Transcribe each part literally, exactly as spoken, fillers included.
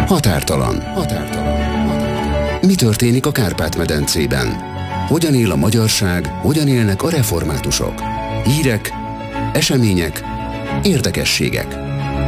Határtalan. Határtalan. Mi történik a Kárpát-medencében? Hogyan él a magyarság, hogyan élnek a reformátusok? Hírek, események, érdekességek.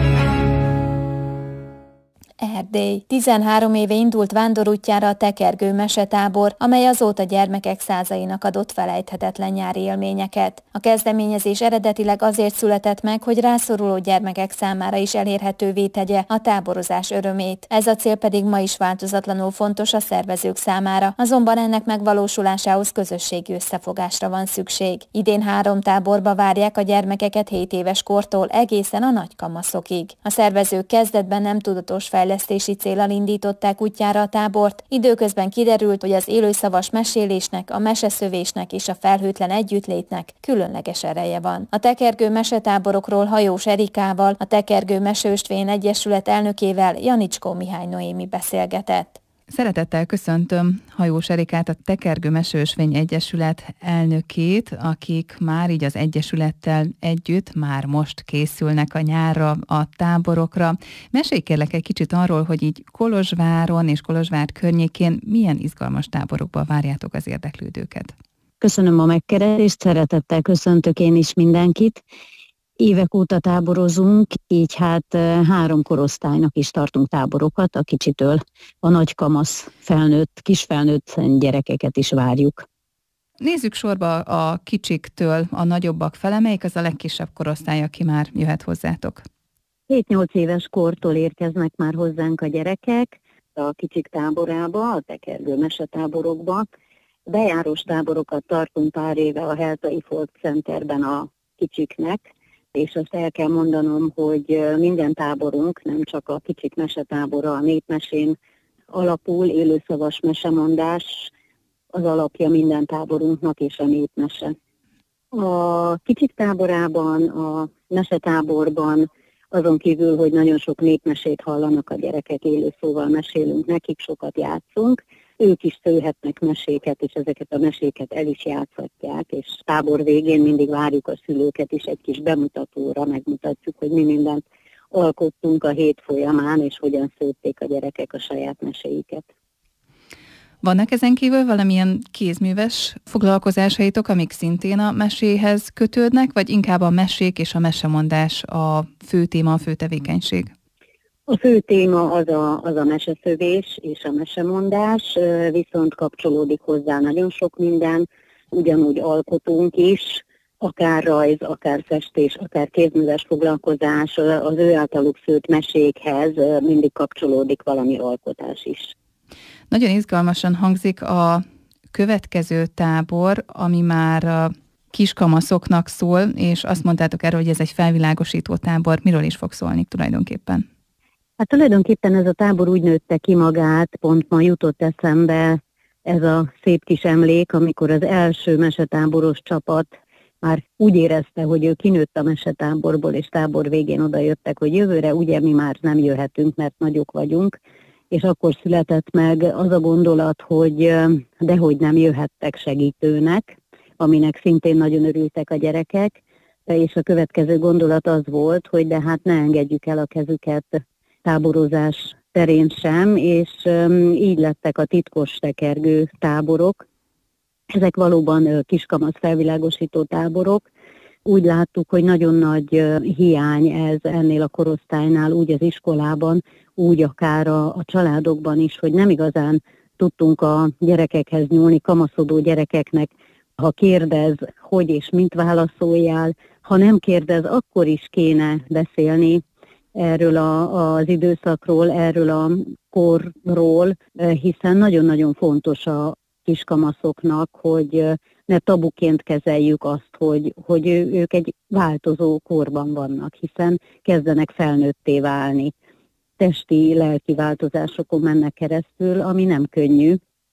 Erdély. tizenhárom éve indult vándorútjára a Tekergő mesetábor, amely azóta gyermekek százainak adott felejthetetlen nyári élményeket. A kezdeményezés eredetileg azért született meg, hogy rászoruló gyermekek számára is elérhetővé tegye a táborozás örömét. Ez a cél pedig ma is változatlanul fontos a szervezők számára, azonban ennek megvalósulásához közösségi összefogásra van szükség. Idén három táborba várják a gyermekeket hét éves kortól egészen a nagykamaszokig. A szervezők kezdetben nem tudatos fejlesztési céllal indították útjára a tábort, időközben kiderült, hogy az élőszavas mesélésnek, a meseszövésnek és a felhőtlen együttlétnek különleges ereje van. A Tekergő mesetáborokról Hajós Erikával, a Tekergő Meseösvény Egyesület elnökével, Janicskó Mihály Noémi beszélgetett. Szeretettel köszöntöm Hajós Erikát, a Tekergő Meseösvény Egyesület elnökét, akik már így az Egyesülettel együtt már most készülnek a nyárra, a táborokra. Mesélj kérlek egy kicsit arról, hogy így Kolozsváron és Kolozsvár környékén milyen izgalmas táborokba várjátok az érdeklődőket. Köszönöm a megkeresést, szeretettel köszöntök én is mindenkit. Évek óta táborozunk, így hát három korosztálynak is tartunk táborokat, a kicsitől a nagykamasz felnőtt, kisfelnőtt gyerekeket is várjuk. Nézzük sorba a kicsiktől a nagyobbak fele, melyik az a legkisebb korosztály, aki már jöhet hozzátok? hét-nyolc éves kortól érkeznek már hozzánk a gyerekek a kicsik táborába, a Tekergő mesetáborokba. Bejárós táborokat tartunk pár éve a Heltai Folk Centerben a kicsiknek, és azt el kell mondanom, hogy minden táborunk, nem csak a kicsik mesetábora, a népmesén alapul, élőszavas mesemondás az alapja minden táborunknak, és a népmese. A kicsik táborában, a mesetáborban azon kívül, hogy nagyon sok népmesét hallanak a gyerekek, élőszóval mesélünk nekik, sokat játszunk, ők is szőhetnek meséket, és ezeket a meséket el is játszhatják, és tábor végén mindig várjuk a szülőket is egy kis bemutatóra, megmutatjuk, hogy mi mindent alkottunk a hét folyamán, és hogyan szőtték a gyerekek a saját meséiket. Vannak ezen kívül valamilyen kézműves foglalkozásaitok, amik szintén a meséhez kötődnek, vagy inkább a mesék és a mesemondás a fő téma, a fő tevékenység? A fő téma az a, az a meseszövés és a mesemondás, viszont kapcsolódik hozzá nagyon sok minden, ugyanúgy alkotunk is, akár rajz, akár festés, akár kézműves foglalkozás, az ő általuk szőtt mesékhez mindig kapcsolódik valami alkotás is. Nagyon izgalmasan hangzik a következő tábor, ami már a kiskamaszoknak szól, és azt mondtátok erről, hogy ez egy felvilágosító tábor. Miről is fog szólni tulajdonképpen? Hát tulajdonképpen ez a tábor úgy nőtte ki magát, pont ma jutott eszembe ez a szép kis emlék, amikor az első mesetáboros csapat már úgy érezte, hogy ő kinőtt a mesetáborból, és tábor végén oda jöttek, hogy jövőre ugye mi már nem jöhetünk, mert nagyok vagyunk, és akkor született meg az a gondolat, hogy dehogy nem jöhettek segítőnek, aminek szintén nagyon örültek a gyerekek, és a következő gondolat az volt, hogy de hát ne engedjük el a kezüket táborozás terén sem, és így lettek a titkos tekergő táborok. Ezek valóban kiskamasz felvilágosító táborok. Úgy láttuk, hogy nagyon nagy hiány ez ennél a korosztálynál, úgy az iskolában, úgy akár a, a családokban is, hogy nem igazán tudtunk a gyerekekhez nyúlni, kamaszodó gyerekeknek, ha kérdez, hogy és mint válaszoljál, ha nem kérdez, akkor is kéne beszélni erről a, az időszakról, erről a korról, hiszen nagyon-nagyon fontos a kiskamaszoknak, hogy ne tabuként kezeljük azt, hogy, hogy ők egy változó korban vannak, hiszen kezdenek felnőtté válni. Testi, lelki változásokon mennek keresztül, ami nem könnyű.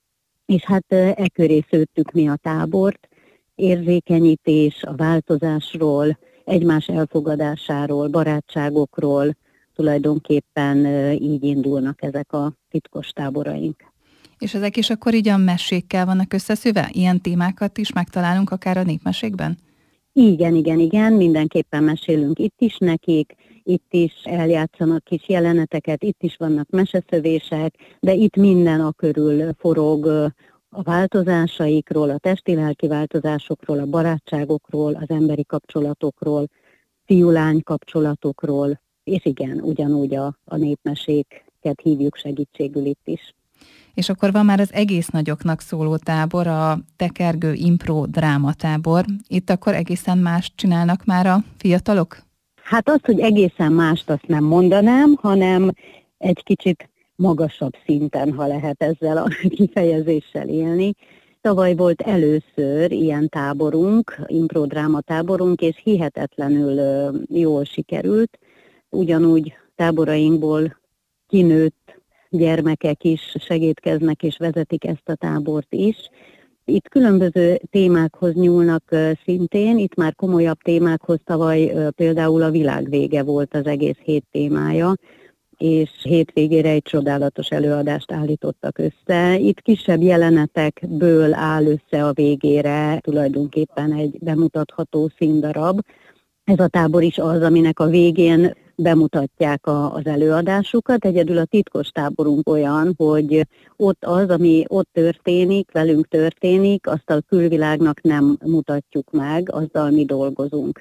És hát e köré szőttük mi a tábort, érzékenyítés, a változásról, egymás elfogadásáról, barátságokról, tulajdonképpen így indulnak ezek a titkos táboraink. És ezek is akkor így a mesékkel vannak összeszőve? Ilyen témákat is megtalálunk akár a népmesékben? Igen, igen, igen, mindenképpen mesélünk itt is nekik, itt is eljátszanak kis jeleneteket, itt is vannak meseszövések, de itt minden a körül forog a változásaikról, a testi-lelki változásokról, a barátságokról, az emberi kapcsolatokról, fiú-lány kapcsolatokról, és igen, ugyanúgy a, a népmeséket hívjuk segítségül itt is. És akkor van már az egész nagyoknak szóló tábor, a Tekergő Impro Drámatábor. Itt akkor egészen mást csinálnak már a fiatalok? Hát azt, hogy egészen mást, azt nem mondanám, hanem egy kicsit magasabb szinten, ha lehet ezzel a kifejezéssel élni. Tavaly volt először ilyen táborunk, Impro Drámatáborunk, és hihetetlenül jól sikerült. Ugyanúgy táborainkból kinőtt gyermekek is segítkeznek és vezetik ezt a tábort is. Itt különböző témákhoz nyúlnak szintén, itt már komolyabb témákhoz, tavaly például a világ vége volt az egész hét témája, és hétvégére egy csodálatos előadást állítottak össze. Itt kisebb jelenetekből áll össze a végére tulajdonképpen egy bemutatható színdarab. Ez a tábor is az, aminek a végén bemutatják a, az előadásukat. Egyedül a titkos táborunk olyan, hogy ott az, ami ott történik, velünk történik, azt a külvilágnak nem mutatjuk meg, azzal mi dolgozunk.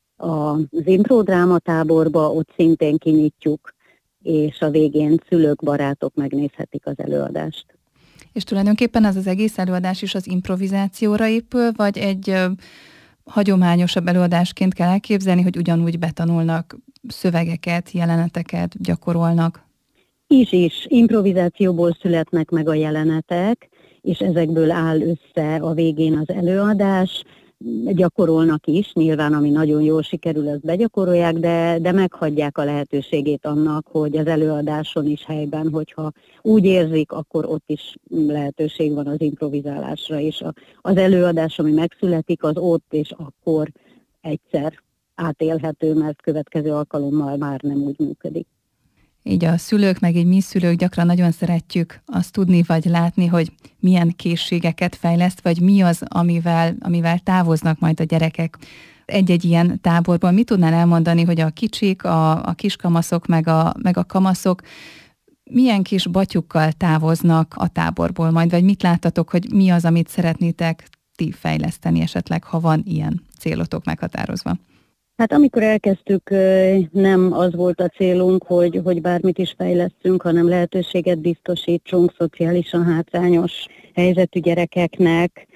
Az Impro Drámatáborba ott szintén kinyitjuk, és a végén szülők, barátok megnézhetik az előadást. És tulajdonképpen az az egész előadás is az improvizációra épül, vagy egy ö, hagyományosabb előadásként kell elképzelni, hogy ugyanúgy betanulnak szövegeket, jeleneteket, gyakorolnak? Is is. Improvizációból születnek meg a jelenetek, és ezekből áll össze a végén az előadás. Gyakorolnak is, nyilván ami nagyon jól sikerül, azt begyakorolják, de, de meghagyják a lehetőségét annak, hogy az előadáson is helyben, hogyha úgy érzik, akkor ott is lehetőség van az improvizálásra, és a, az előadás, ami megszületik, az ott és akkor egyszer átélhető, mert következő alkalommal már nem úgy működik. Így a szülők, meg így mi szülők gyakran nagyon szeretjük azt tudni, vagy látni, hogy milyen készségeket fejleszt, vagy mi az, amivel, amivel távoznak majd a gyerekek egy-egy ilyen táborból. Mit tudnál elmondani, hogy a kicsik, a, a kiskamaszok, meg a, meg a kamaszok milyen kis batyukkal távoznak a táborból majd, vagy mit láttatok, hogy mi az, amit szeretnétek ti fejleszteni esetleg, ha van ilyen célotok meghatározva? Hát amikor elkezdtük, nem az volt a célunk, hogy, hogy bármit is fejlesztünk, hanem lehetőséget biztosítsunk szociálisan hátrányos helyzetű gyerekeknek,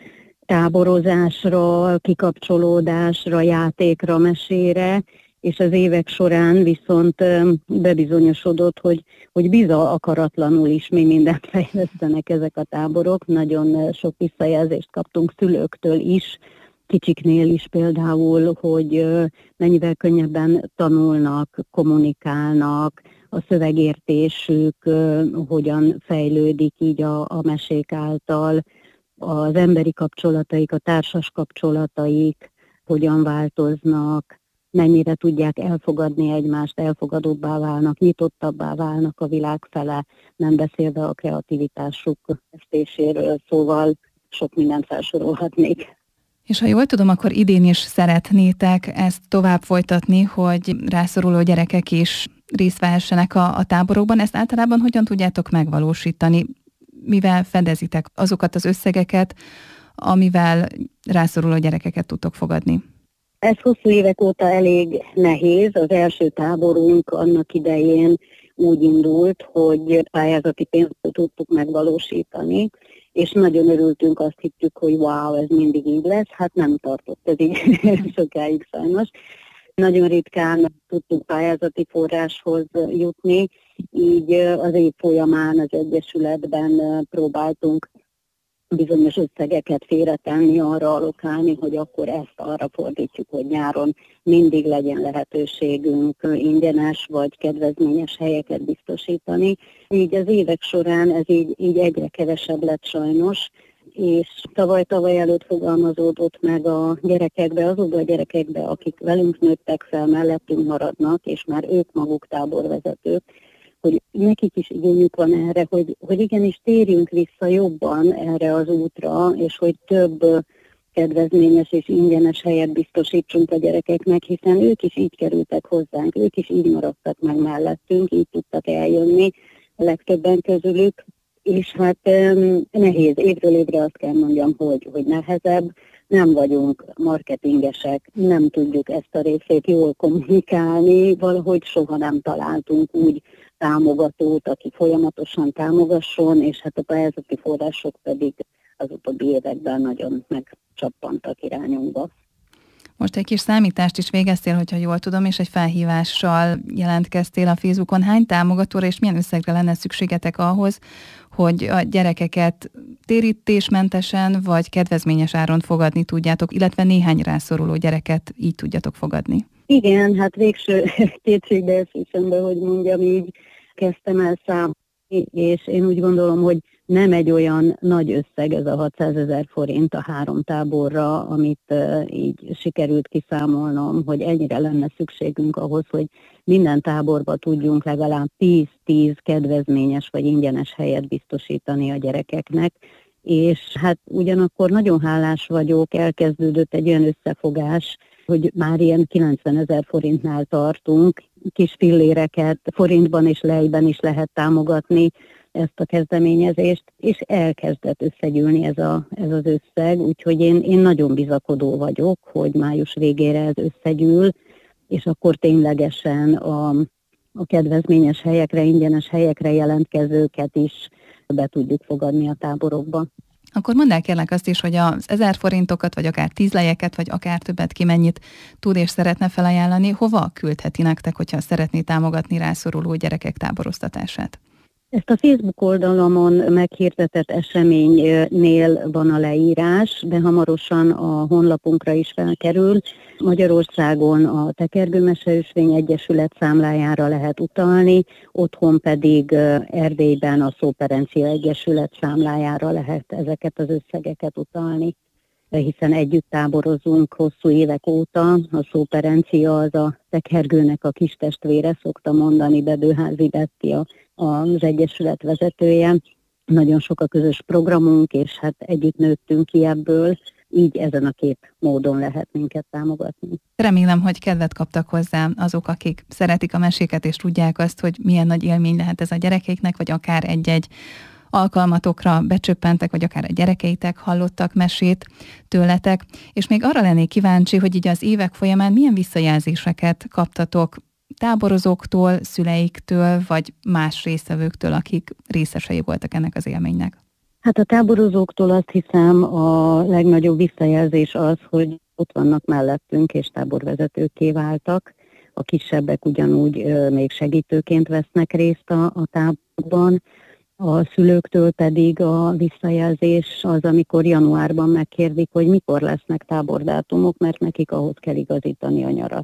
táborozásra, kikapcsolódásra, játékra, mesére, és az évek során viszont bebizonyosodott, hogy, hogy biza akaratlanul is mi mindent fejlesztenek ezek a táborok. Nagyon sok visszajelzést kaptunk szülőktől is, kicsiknél is például, hogy mennyivel könnyebben tanulnak, kommunikálnak, a szövegértésük hogyan fejlődik így a, a mesék által, az emberi kapcsolataik, a társas kapcsolataik hogyan változnak, mennyire tudják elfogadni egymást, elfogadóbbá válnak, nyitottabbá válnak a világ fele, nem beszélve a kreativitásuk festéséről, szóval sok mindent felsorolhatnék. És ha jól tudom, akkor idén is szeretnétek ezt tovább folytatni, hogy rászoruló gyerekek is részt vehessenek a, a táborokban. Ezt általában hogyan tudjátok megvalósítani? Mivel fedezitek azokat az összegeket, amivel rászoruló gyerekeket tudtok fogadni? Ez hosszú évek óta elég nehéz. Az első táborunk annak idején úgy indult, hogy pályázati pénzt tudtuk megvalósítani, és nagyon örültünk, azt hittük, hogy wow, ez mindig így lesz. Hát nem tartott ez így sokáig sajnos. Nagyon ritkán tudtunk pályázati forráshoz jutni, így az év folyamán az Egyesületben próbáltunk bizonyos összegeket félretenni, arra allokálni, hogy akkor ezt arra fordítjuk, hogy nyáron mindig legyen lehetőségünk ingyenes vagy kedvezményes helyeket biztosítani. Így az évek során ez így, így egyre kevesebb lett sajnos, és tavaly-tavaly előtt fogalmazódott meg a gyerekekbe, azokba a gyerekekbe, akik velünk nőttek fel, mellettünk maradnak, és már ők maguk táborvezetők, hogy nekik is igényük van erre, hogy, hogy igenis térjünk vissza jobban erre az útra, és hogy több kedvezményes és ingyenes helyet biztosítsunk a gyerekeknek, hiszen ők is így kerültek hozzánk, ők is így maradtak meg mellettünk, így tudtak eljönni a legtöbben közülük, és hát nehéz, évről évre azt kell mondjam, hogy, hogy nehezebb, nem vagyunk marketingesek, nem tudjuk ezt a részét jól kommunikálni, valahogy soha nem találtunk úgy támogatót, aki folyamatosan támogasson, és hát a pályázati források pedig az utóbbi években nagyon megcsappantak irányunkba. Most egy kis számítást is végeztél, hogyha jól tudom, és egy felhívással jelentkeztél a Facebookon. Hány támogatóra és milyen összegre lenne szükségetek ahhoz, hogy a gyerekeket térítésmentesen vagy kedvezményes áron fogadni tudjátok, illetve néhány rászoruló gyereket így tudjatok fogadni? Igen, hát végső kétségbeesésembe, hogy mondjam, így kezdtem el számolni, és én úgy gondolom, hogy nem egy olyan nagy összeg ez a hatszázezer forint a három táborra, amit uh, így sikerült kiszámolnom, hogy ennyire lenne szükségünk ahhoz, hogy minden táborba tudjunk legalább tíz-tíz kedvezményes vagy ingyenes helyet biztosítani a gyerekeknek, és hát ugyanakkor nagyon hálás vagyok, elkezdődött egy olyan összefogás, hogy már ilyen kilencvenezer forintnál tartunk, kis filléreket forintban és lejben is lehet támogatni ezt a kezdeményezést, és elkezdett összegyűlni ez, a, ez az összeg, úgyhogy én, én nagyon bizakodó vagyok, hogy május végére ez összegyűl, és akkor ténylegesen a, a kedvezményes helyekre, ingyenes helyekre jelentkezőket is be tudjuk fogadni a táborokba. Akkor mondd el kérlek azt is, hogy az ezer forintokat, vagy akár tíz lejeket, vagy akár többet ki mennyit tud és szeretne felajánlani, hova küldheti nektek, hogyha szeretné támogatni rászoruló gyerekek táboroztatását? Ezt a Facebook oldalamon meghirdetett eseménynél van a leírás, de hamarosan a honlapunkra is felkerül. Magyarországon a Tekergő Meseösvény Egyesület számlájára lehet utalni, otthon pedig Erdélyben a Szóperencia Egyesület számlájára lehet ezeket az összegeket utalni, hiszen együtt táborozunk hosszú évek óta. A Szóperencia az a Tekergőnek a kis testvére, szokta mondani Bedőházi Betti, az egyesület vezetője. Nagyon sok a közös programunk, és hát együtt nőttünk ki ebből, így ezen a két módon lehet minket támogatni. Remélem, hogy kedvet kaptak hozzá azok, akik szeretik a meséket, és tudják azt, hogy milyen nagy élmény lehet ez a gyerekeiknek, vagy akár egy-egy alkalmatokra becsöppentek, vagy akár a gyerekeitek hallottak mesét tőletek. És még arra lennék kíváncsi, hogy így az évek folyamán milyen visszajelzéseket kaptatok táborozóktól, szüleiktől, vagy más résztvevőktől, akik részesei voltak ennek az élménynek? Hát a táborozóktól azt hiszem a legnagyobb visszajelzés az, hogy ott vannak mellettünk, és táborvezetőkké váltak. A kisebbek ugyanúgy ö, még segítőként vesznek részt a, a táborban. A szülőktől pedig a visszajelzés az, amikor januárban megkérdik, hogy mikor lesznek tábordátumok, mert nekik ahhoz kell igazítani a nyarat.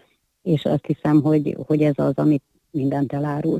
És azt hiszem, hogy, hogy ez az, amit mindent elárul.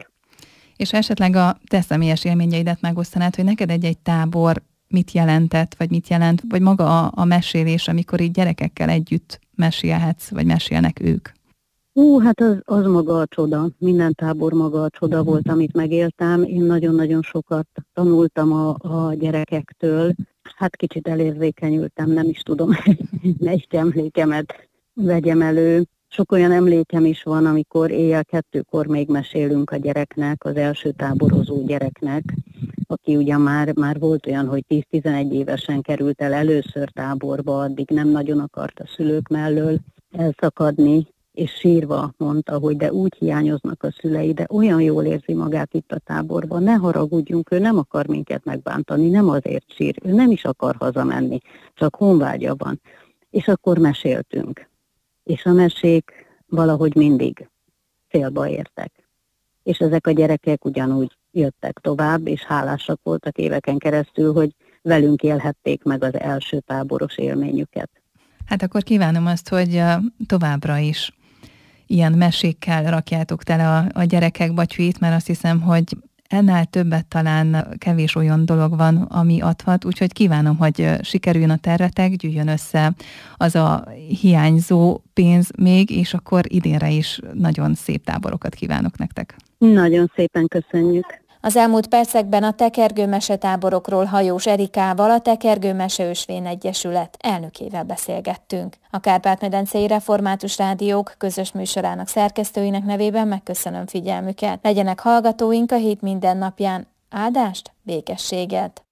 És esetleg a te személyes élményeidet megosztanád, hogy neked egy-egy tábor mit jelentett, vagy mit jelent, vagy maga a, a mesélés, amikor így gyerekekkel együtt mesélhetsz, vagy mesélnek ők? Ú, hát az, az maga a csoda. Minden tábor maga a csoda volt, amit megéltem. Én nagyon-nagyon sokat tanultam a, a gyerekektől. Hát kicsit elérzékenyültem, nem is tudom, melyik emlékemet vegyem elő. Sok olyan emlékem is van, amikor éjjel kettőkor még mesélünk a gyereknek, az első táborozó gyereknek, aki ugyan már, már volt olyan, hogy tíz-tizenegy évesen került el először táborba, addig nem nagyon akart a szülők mellől elszakadni, és sírva mondta, hogy de úgy hiányoznak a szülei, de olyan jól érzi magát itt a táborban, ne haragudjunk, ő nem akar minket megbántani, nem azért sír, ő nem is akar hazamenni, csak honvágya van. És akkor meséltünk. És a mesék valahogy mindig célba értek. És ezek a gyerekek ugyanúgy jöttek tovább, és hálásak voltak éveken keresztül, hogy velünk élhették meg az első táboros élményüket. Hát akkor kívánom azt, hogy továbbra is ilyen mesékkel rakjátok tele a, a gyerekek batyúit, mert azt hiszem, hogy ennél többet talán kevés olyan dolog van, ami adhat, úgyhogy kívánom, hogy sikerüljön a tervetek, gyűjjön össze az a hiányzó pénz még, és akkor idénre is nagyon szép táborokat kívánok nektek. Nagyon szépen köszönjük. Az elmúlt percekben a tekergő mesetáborokról Hajós Erikával, a Tekergő Meseösvény Egyesület elnökével beszélgettünk. A Kárpát-medencei Református Rádiók közös műsorának szerkesztőinek nevében megköszönöm figyelmüket. Legyenek hallgatóink a hét minden napján. Áldást, békességet!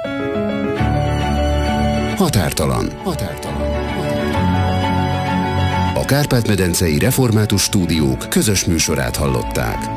Határtalan. Határtalan. A Kárpát-medencei Református Stúdiók közös műsorát hallották.